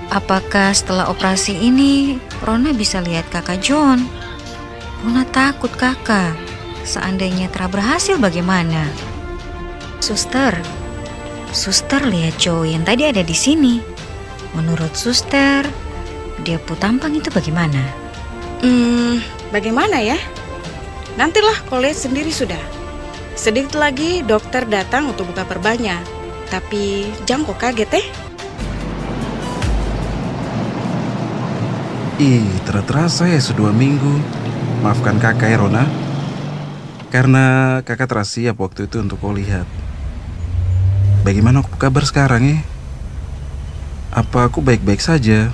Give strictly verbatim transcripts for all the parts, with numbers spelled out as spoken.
Apakah setelah operasi ini Rona bisa lihat kakak John? Rona takut kakak. Seandainya Tra berhasil bagaimana? Suster, suster lihat cowok yang tadi ada di sini. Menurut suster, dia pu tampang itu bagaimana? Hmm, bagaimana ya? Nantilah kau lihat sendiri sudah. Sedikit lagi dokter datang untuk buka perbannya. Tapi jangan kok kaget eh. Ih, terasa ya sudah dua minggu. Maafkan kakak ya Rona. Karena kakak terasa siap waktu itu untuk kau lihat. Bagaimana aku kabar sekarang ya? Apa aku baik-baik saja?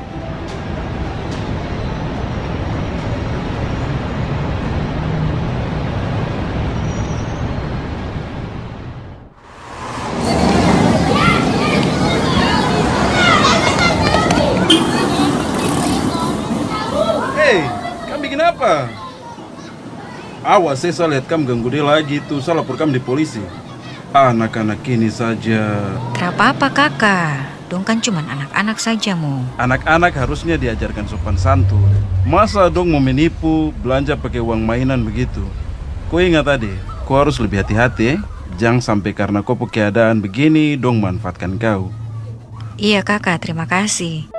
Hei, kamu bikin apa? Awas, saya salah lihat kamu ganggu dia lagi tuh, salah lapor kamu di polisi. Anak-anak ini saja. Tra apa-apa kakak, dong kan cuma anak-anak saja mu. Anak-anak harusnya diajarkan sopan santun. Masa dong mau menipu, belanja pakai uang mainan begitu? Kau ingat tadi, kau harus lebih hati-hati eh? Jangan sampai karena kau pakai keadaan begini, dong manfaatkan kau. Iya kakak, terima kasih.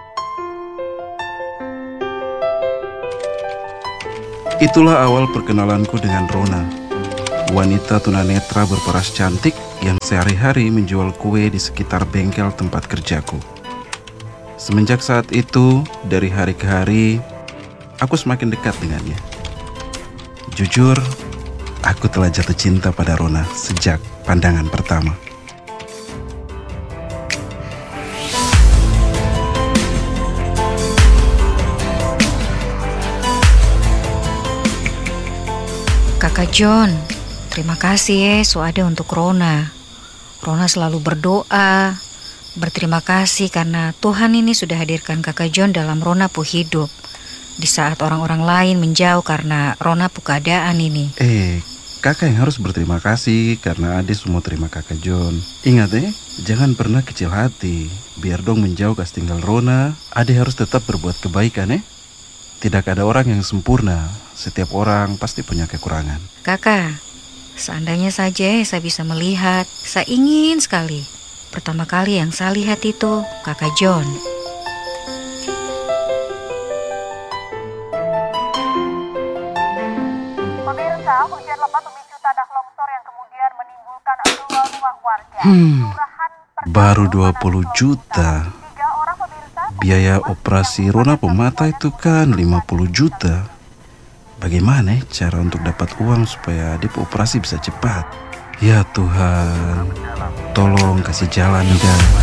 Itulah awal perkenalanku dengan Rona, wanita tunanetra berparas cantik yang sehari-hari menjual kue di sekitar bengkel tempat kerjaku. Semenjak saat itu, dari hari ke hari, aku semakin dekat dengannya. Jujur, aku telah jatuh cinta pada Rona sejak pandangan pertama. Kakak John, terima kasih ya so ada untuk Rona. Rona selalu berdoa, berterima kasih karena Tuhan ini sudah hadirkan kakak John dalam Rona pu hidup. Di saat orang-orang lain menjauh karena Rona pu keadaan ini. Eh, kakak yang harus berterima kasih karena Ade semua terima kakak John. Ingat eh, jangan pernah kecil hati. Biar dong menjauh kas tinggal Rona, Ade harus tetap berbuat kebaikan eh. Tidak ada orang yang sempurna. Setiap orang pasti punya kekurangan. Kakak, seandainya saja saya bisa melihat, saya ingin sekali. Pertama kali yang saya lihat itu kakak John. Pemirsa, hujan lebat memicu tanah longsor yang kemudian menimbulkan dua rumah warga. Hmm, Kelurahan baru dua puluh juta. Tiga orang pemirsa. Biaya operasi Rona pemata itu kan lima puluh juta. Bagaimana ya cara untuk dapat uang supaya dia operasi bisa cepat? Ya Tuhan, tolong kasih jalan juga.